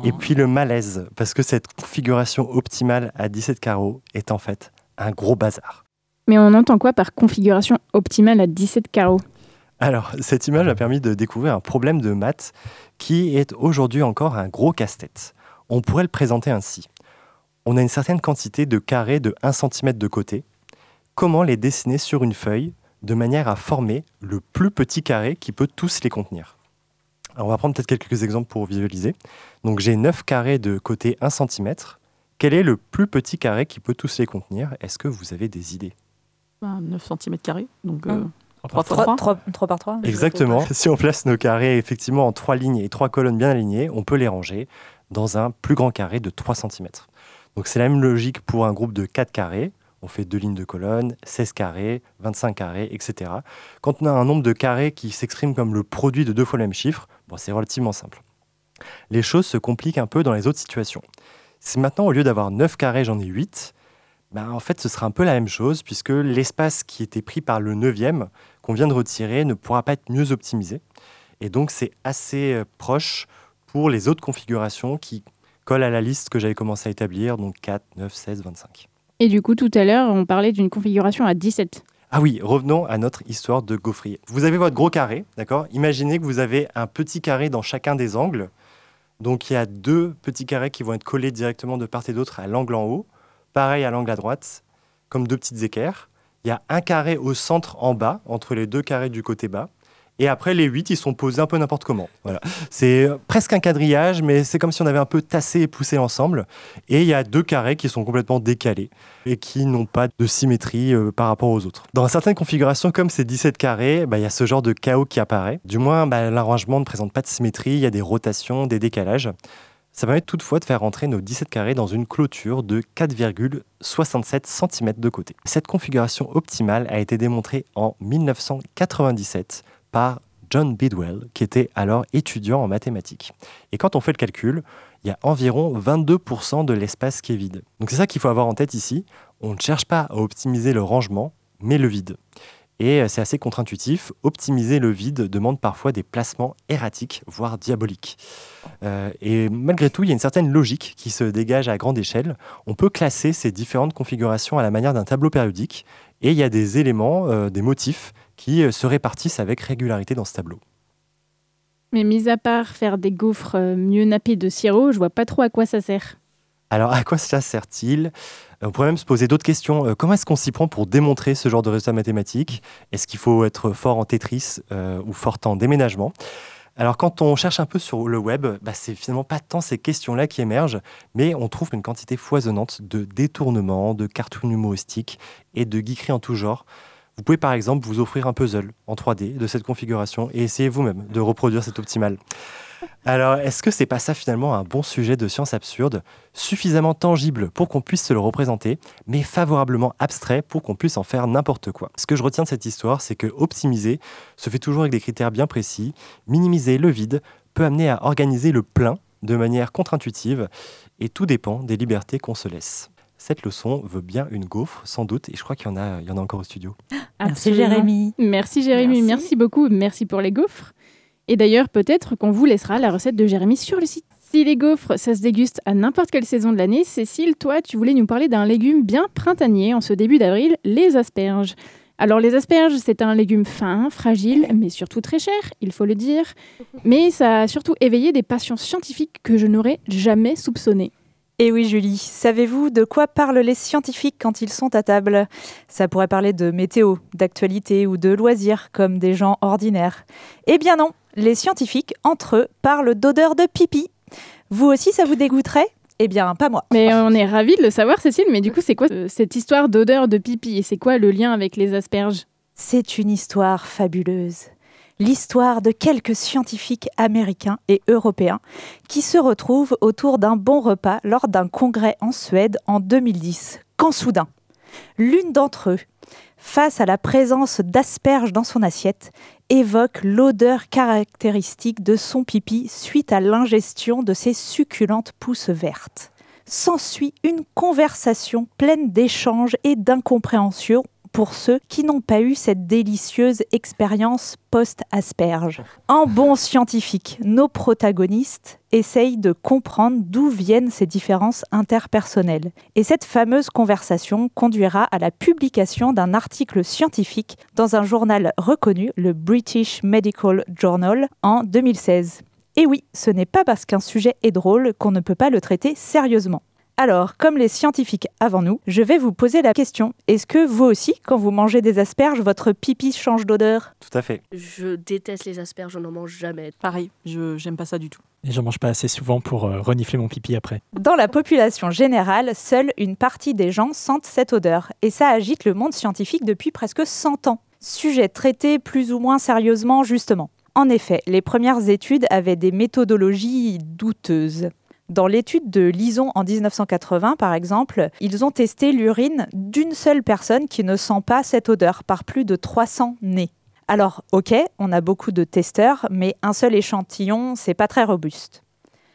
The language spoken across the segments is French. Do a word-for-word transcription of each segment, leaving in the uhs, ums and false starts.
Et puis le malaise, parce que cette configuration optimale à dix-sept carreaux est en fait un gros bazar. Mais on entend quoi par configuration optimale à dix-sept carreaux ? Alors, cette image a permis de découvrir un problème de maths qui est aujourd'hui encore un gros casse-tête. On pourrait le présenter ainsi. On a une certaine quantité de carrés de un centimètre de côté. Comment les dessiner sur une feuille de manière à former le plus petit carré qui peut tous les contenir ? Alors, on va prendre peut-être quelques exemples pour visualiser. Donc, j'ai neuf carrés de côté un centimètre. Quel est le plus petit carré qui peut tous les contenir ? Est-ce que vous avez des idées ? Ben, neuf centimètres carrés, donc... Hum. Euh... trois fois trois trois par trois. Exactement. Si on place nos carrés effectivement en trois lignes et trois colonnes bien alignées, on peut les ranger dans un plus grand carré de trois centimètres. Donc c'est la même logique pour un groupe de quatre carrés. On fait deux lignes de colonnes, seize carrés, vingt-cinq carrés, et cetera. Quand on a un nombre de carrés qui s'exprime comme le produit de deux fois le même chiffre, bon, c'est relativement simple. Les choses se compliquent un peu dans les autres situations. Si maintenant, au lieu d'avoir neuf carrés, j'en ai huit, ben, en fait, ce sera un peu la même chose puisque l'espace qui était pris par le neuvième qu'on vient de retirer ne pourra pas être mieux optimisé. Et donc, c'est assez euh, proche pour les autres configurations qui collent à la liste que j'avais commencé à établir, donc quatre, neuf, seize, vingt-cinq. Et du coup, tout à l'heure, on parlait d'une configuration à dix-sept. Ah oui, revenons à notre histoire de gaufrier. Vous avez votre gros carré, d'accord ? Imaginez que vous avez un petit carré dans chacun des angles. Donc, il y a deux petits carrés qui vont être collés directement de part et d'autre à l'angle en haut. Pareil à l'angle à droite, comme deux petites équerres. Il y a un carré au centre en bas, entre les deux carrés du côté bas. Et après, les huit, ils sont posés un peu n'importe comment. Voilà. C'est presque un quadrillage, mais c'est comme si on avait un peu tassé et poussé l'ensemble. Et il y a deux carrés qui sont complètement décalés et qui n'ont pas de symétrie euh, par rapport aux autres. Dans certaines configurations, comme ces dix-sept carrés, bah, il y a ce genre de chaos qui apparaît. Du moins, bah, l'arrangement ne présente pas de symétrie, il y a des rotations, des décalages. Ça permet toutefois de faire rentrer nos dix-sept carrés dans une clôture de quatre virgule soixante-sept centimètres de côté. Cette configuration optimale a été démontrée en dix-neuf cent quatre-vingt-dix-sept par John Bidwell, qui était alors étudiant en mathématiques. Et quand on fait le calcul, il y a environ vingt-deux pour cent de l'espace qui est vide. Donc c'est ça qu'il faut avoir en tête ici. On ne cherche pas à optimiser le rangement, mais le vide. Et c'est assez contre-intuitif. Optimiser le vide demande parfois des placements erratiques, voire diaboliques. Euh, et malgré tout, il y a une certaine logique qui se dégage à grande échelle. On peut classer ces différentes configurations à la manière d'un tableau périodique. Et il y a des éléments, euh, des motifs qui euh, se répartissent avec régularité dans ce tableau. Mais mis à part faire des gaufres euh, mieux nappés de sirop, je vois pas trop à quoi ça sert. Alors, à quoi ça sert-il ? On pourrait même se poser d'autres questions. Euh, comment est-ce qu'on s'y prend pour démontrer ce genre de résultats mathématiques ? Est-ce qu'il faut être fort en Tetris euh, ou fort en déménagement ? Alors, quand on cherche un peu sur le web, bah, c'est finalement pas tant ces questions-là qui émergent, mais on trouve une quantité foisonnante de détournements, de cartoons humoristiques et de geekeries en tout genre. Vous pouvez par exemple vous offrir un puzzle en trois D de cette configuration et essayer vous-même de reproduire cet optimal. Alors, est-ce que c'est pas ça finalement un bon sujet de science absurde, suffisamment tangible pour qu'on puisse se le représenter, mais favorablement abstrait pour qu'on puisse en faire n'importe quoi ? Ce que je retiens de cette histoire, c'est que optimiser se fait toujours avec des critères bien précis. Minimiser le vide peut amener à organiser le plein de manière contre-intuitive, et tout dépend des libertés qu'on se laisse. Cette leçon veut bien une gaufre, sans doute, et je crois qu'il y en a, il y en a encore au studio. Merci Absolument. Jérémy. Merci Jérémy, merci. merci beaucoup, merci pour les gaufres. Et d'ailleurs, peut-être qu'on vous laissera la recette de Jérémy sur le site. Si les gaufres, ça se déguste à n'importe quelle saison de l'année, Cécile, toi, tu voulais nous parler d'un légume bien printanier en ce début d'avril, les asperges. Alors les asperges, c'est un légume fin, fragile, mais surtout très cher, il faut le dire. Mais ça a surtout éveillé des passions scientifiques que je n'aurais jamais soupçonnées. Et oui Julie, savez-vous de quoi parlent les scientifiques quand ils sont à table ? Ça pourrait parler de météo, d'actualité ou de loisirs, comme des gens ordinaires. Eh bien non, les scientifiques, entre eux, parlent d'odeur de pipi. Vous aussi, ça vous dégoûterait ? Eh bien, pas moi. Mais on est ravis de le savoir, Cécile, mais du coup, c'est quoi euh, cette histoire d'odeur de pipi ? Et c'est quoi le lien avec les asperges ? C'est une histoire fabuleuse. L'histoire de quelques scientifiques américains et européens qui se retrouvent autour d'un bon repas lors d'un congrès en Suède en deux mille dix. Quand soudain, l'une d'entre eux, face à la présence d'asperges dans son assiette, évoque l'odeur caractéristique de son pipi suite à l'ingestion de ces succulentes pousses vertes. S'ensuit une conversation pleine d'échanges et d'incompréhension pour ceux qui n'ont pas eu cette délicieuse expérience post-asperge. En bon scientifique, nos protagonistes essayent de comprendre d'où viennent ces différences interpersonnelles. Et cette fameuse conversation conduira à la publication d'un article scientifique dans un journal reconnu, le British Medical Journal, en deux mille seize. Et oui, ce n'est pas parce qu'un sujet est drôle qu'on ne peut pas le traiter sérieusement. Alors, comme les scientifiques avant nous, je vais vous poser la question. Est-ce que vous aussi, quand vous mangez des asperges, votre pipi change d'odeur ? Tout à fait. Je déteste les asperges, je n'en mange jamais. Pareil, je j'aime pas ça du tout. Et j'en mange pas assez souvent pour euh, renifler mon pipi après. Dans la population générale, seule une partie des gens sentent cette odeur. Et ça agite le monde scientifique depuis presque cent ans. Sujet traité plus ou moins sérieusement, justement. En effet, les premières études avaient des méthodologies douteuses. Dans l'étude de Lison en dix-neuf cent quatre-vingts, par exemple, ils ont testé l'urine d'une seule personne qui ne sent pas cette odeur par plus de trois cents nez. Alors, ok, on a beaucoup de testeurs, mais un seul échantillon, c'est pas très robuste.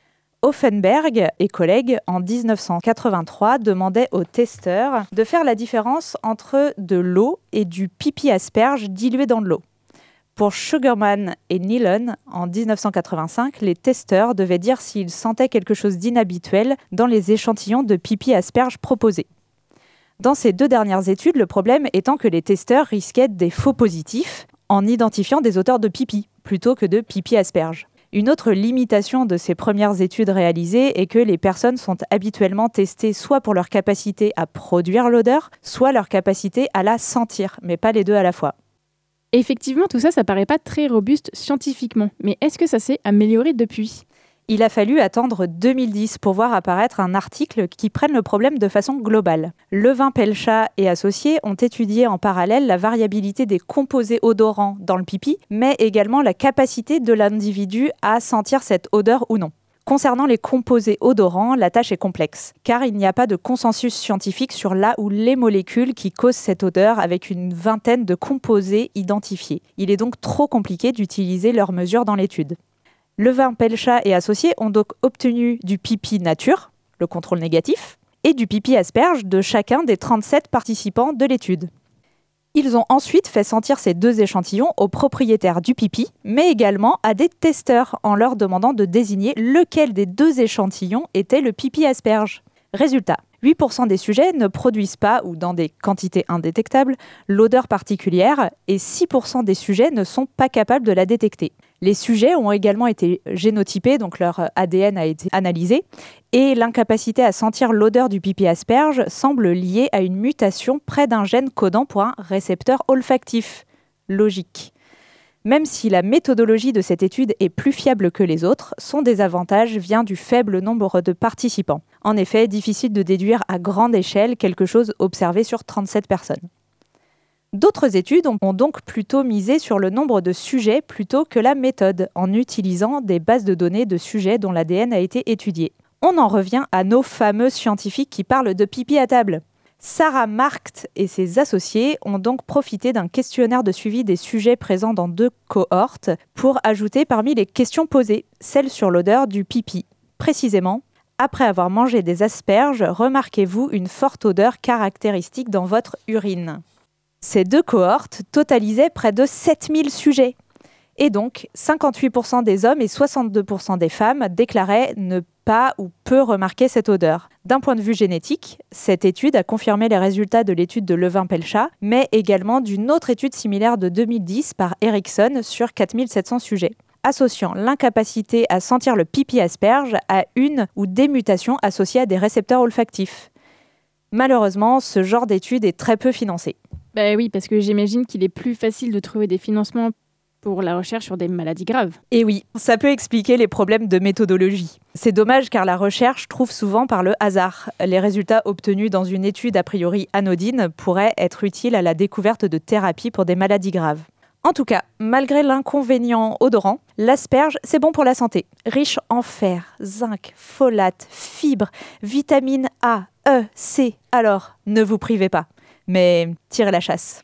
Offenberg et collègues, en dix-neuf cent quatre-vingt-trois, demandaient aux testeurs de faire la différence entre de l'eau et du pipi asperge dilué dans de l'eau. Pour Sugarman et Nealon, en dix-neuf cent quatre-vingt-cinq, les testeurs devaient dire s'ils sentaient quelque chose d'inhabituel dans les échantillons de pipi asperge proposés. Dans ces deux dernières études, le problème étant que les testeurs risquaient des faux positifs en identifiant des odeurs de pipi plutôt que de pipi asperge. Une autre limitation de ces premières études réalisées est que les personnes sont habituellement testées soit pour leur capacité à produire l'odeur, soit leur capacité à la sentir, mais pas les deux à la fois. Effectivement, tout ça, ça paraît pas très robuste scientifiquement. Mais est-ce que ça s'est amélioré depuis ? Il a fallu attendre deux mille dix pour voir apparaître un article qui prenne le problème de façon globale. Levin-Pelchat et associés ont étudié en parallèle la variabilité des composés odorants dans le pipi, mais également la capacité de l'individu à sentir cette odeur ou non. Concernant les composés odorants, la tâche est complexe, car il n'y a pas de consensus scientifique sur là où les molécules qui causent cette odeur avec une vingtaine de composés identifiés. Il est donc trop compliqué d'utiliser leurs mesures dans l'étude. Levin-Pelchat et associés ont donc obtenu du pipi nature, le contrôle négatif, et du pipi asperge de chacun des trente-sept participants de l'étude. Ils ont ensuite fait sentir ces deux échantillons aux propriétaires du pipi, mais également à des testeurs en leur demandant de désigner lequel des deux échantillons était le pipi asperge. Résultat, huit pour cent des sujets ne produisent pas, ou dans des quantités indétectables, l'odeur particulière et six pour cent des sujets ne sont pas capables de la détecter. Les sujets ont également été génotypés, donc leur A D N a été analysé, et l'incapacité à sentir l'odeur du pipi asperge semble liée à une mutation près d'un gène codant pour un récepteur olfactif. Logique. Même si la méthodologie de cette étude est plus fiable que les autres, son désavantage vient du faible nombre de participants. En effet, difficile de déduire à grande échelle quelque chose observé sur trente-sept personnes. D'autres études ont donc plutôt misé sur le nombre de sujets plutôt que la méthode, en utilisant des bases de données de sujets dont l'A D N a été étudié. On en revient à nos fameux scientifiques qui parlent de pipi à table. Sarah Markt et ses associés ont donc profité d'un questionnaire de suivi des sujets présents dans deux cohortes pour ajouter parmi les questions posées, celle sur l'odeur du pipi. Précisément, après avoir mangé des asperges, remarquez-vous une forte odeur caractéristique dans votre urine ? Ces deux cohortes totalisaient près de sept mille sujets. Et donc, cinquante-huit pour cent des hommes et soixante-deux pour cent des femmes déclaraient ne pas ou peu remarquer cette odeur. D'un point de vue génétique, cette étude a confirmé les résultats de l'étude de Levin-Pelchat, mais également d'une autre étude similaire de deux mille dix par Erickson sur quatre mille sept cents sujets, associant l'incapacité à sentir le pipi asperge à une ou des mutations associées à des récepteurs olfactifs. Malheureusement, ce genre d'étude est très peu financé. Bah oui, parce que j'imagine qu'il est plus facile de trouver des financements pour la recherche sur des maladies graves. Et oui, ça peut expliquer les problèmes de méthodologie. C'est dommage car la recherche trouve souvent par le hasard. Les résultats obtenus dans une étude a priori anodine pourraient être utiles à la découverte de thérapies pour des maladies graves. En tout cas, malgré l'inconvénient odorant, l'asperge, c'est bon pour la santé. Riche en fer, zinc, folate, fibres, vitamines A, E, C. Alors, ne vous privez pas. Mais tirez la chasse.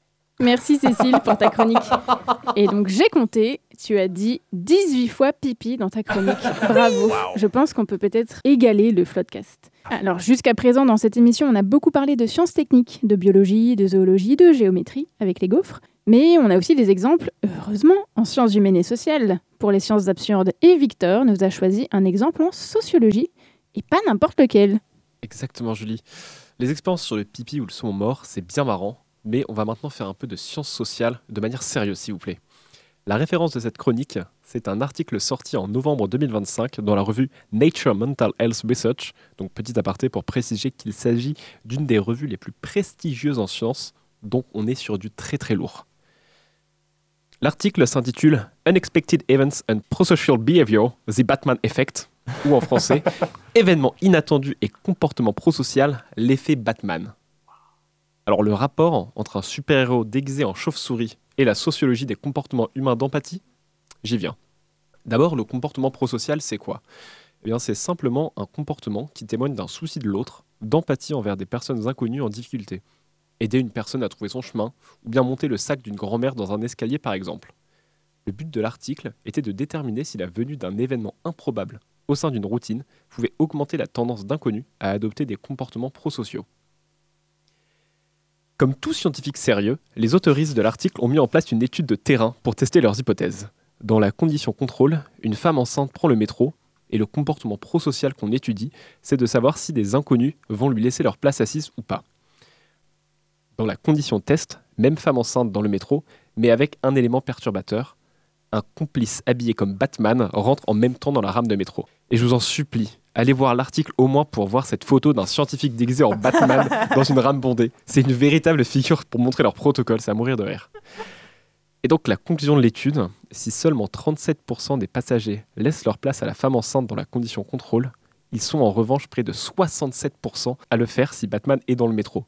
Merci Cécile pour ta chronique. Et donc j'ai compté, tu as dit dix-huit fois pipi dans ta chronique. Bravo. Wow. Je pense qu'on peut peut-être égaler le Floodcast. Alors jusqu'à présent dans cette émission, on a beaucoup parlé de sciences techniques, de biologie, de zoologie, de géométrie avec les gaufres. Mais on a aussi des exemples, heureusement, en sciences humaines et sociales. Pour les sciences absurdes, et Victor nous a choisi un exemple en sociologie, et pas n'importe lequel. Exactement, Julie. Les expériences sur le pipi ou le saumon mort, c'est bien marrant, mais on va maintenant faire un peu de sciences sociales de manière sérieuse, s'il vous plaît. La référence de cette chronique, c'est un article sorti en novembre deux mille vingt-cinq dans la revue Nature Mental Health Research, donc petit aparté pour préciser qu'il s'agit d'une des revues les plus prestigieuses en sciences, donc on est sur du très très lourd. L'article s'intitule « Unexpected Events and Prosocial Behavior, the Batman Effect » ou en français « Événements inattendus et comportement prosocial, l'effet Batman ». Alors le rapport entre un super-héros déguisé en chauve-souris et la sociologie des comportements humains d'empathie, j'y viens. D'abord, le comportement prosocial, c'est quoi ? Eh bien, c'est simplement un comportement qui témoigne d'un souci de l'autre, d'empathie envers des personnes inconnues en difficulté. Aider une personne à trouver son chemin, ou bien monter le sac d'une grand-mère dans un escalier par exemple. Le but de l'article était de déterminer si la venue d'un événement improbable au sein d'une routine pouvait augmenter la tendance d'inconnus à adopter des comportements prosociaux. Comme tout scientifique sérieux, les autoristes de l'article ont mis en place une étude de terrain pour tester leurs hypothèses. Dans la condition contrôle, une femme enceinte prend le métro, et le comportement prosocial qu'on étudie, c'est de savoir si des inconnus vont lui laisser leur place assise ou pas. Dans la condition test, même femme enceinte dans le métro, mais avec un élément perturbateur, un complice habillé comme Batman rentre en même temps dans la rame de métro. Et je vous en supplie, allez voir l'article au moins pour voir cette photo d'un scientifique déguisé en Batman dans une rame bondée. C'est une véritable figure pour montrer leur protocole, c'est à mourir de rire. Et donc la conclusion de l'étude, si seulement trente-sept pour cent des passagers laissent leur place à la femme enceinte dans la condition contrôle, ils sont en revanche près de soixante-sept pour cent à le faire si Batman est dans le métro.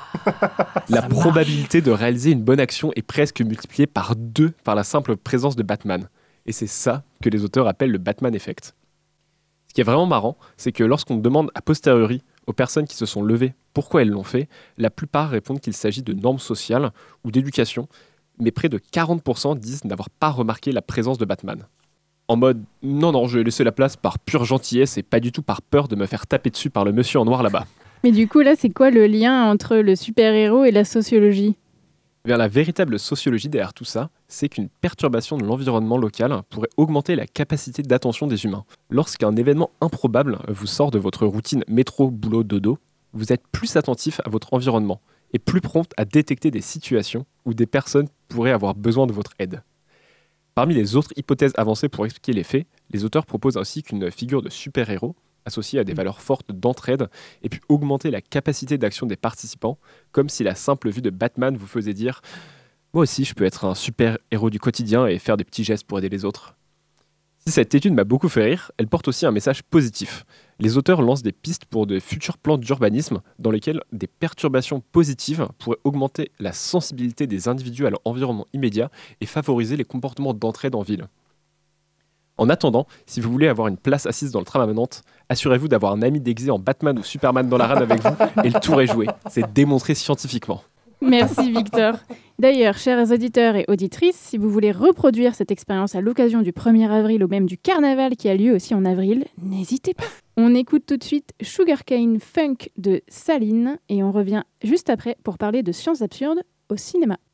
La probabilité de réaliser une bonne action est presque multipliée par deux par la simple présence de Batman. Et c'est ça que les auteurs appellent le Batman Effect. Ce qui est vraiment marrant, c'est que lorsqu'on demande a posteriori aux personnes qui se sont levées pourquoi elles l'ont fait, la plupart répondent qu'il s'agit de normes sociales ou d'éducation, mais près de quarante pour cent disent n'avoir pas remarqué la présence de Batman. En mode « non, non, je vais laisser la place par pure gentillesse et pas du tout par peur de me faire taper dessus par le monsieur en noir là-bas ». Mais du coup, là, c'est quoi le lien entre le super-héros et la sociologie ? Eh bien, la véritable sociologie derrière tout ça, c'est qu'une perturbation de l'environnement local pourrait augmenter la capacité d'attention des humains. Lorsqu'un événement improbable vous sort de votre routine métro, boulot, dodo, vous êtes plus attentif à votre environnement et plus prompt à détecter des situations où des personnes pourraient avoir besoin de votre aide. Parmi les autres hypothèses avancées pour expliquer les faits, les auteurs proposent aussi qu'une figure de super-héros associée à des valeurs fortes d'entraide ait pu augmenter la capacité d'action des participants, comme si la simple vue de Batman vous faisait dire « Moi aussi, je peux être un super-héros du quotidien et faire des petits gestes pour aider les autres ». Si cette étude m'a beaucoup fait rire, elle porte aussi un message positif. Les auteurs lancent des pistes pour de futurs plans d'urbanisme dans lesquels des perturbations positives pourraient augmenter la sensibilité des individus à leur environnement immédiat et favoriser les comportements d'entraide en ville. En attendant, si vous voulez avoir une place assise dans le tram à Nantes, assurez-vous d'avoir un ami déguisé en Batman ou Superman dans la rame avec vous et le tour est joué. C'est démontré scientifiquement. Merci Victor. D'ailleurs, chers auditeurs et auditrices, si vous voulez reproduire cette expérience à l'occasion du premier avril ou même du carnaval qui a lieu aussi en avril, n'hésitez pas. On écoute tout de suite Sugarcane Funk de Saline et on revient juste après pour parler de sciences absurdes au cinéma.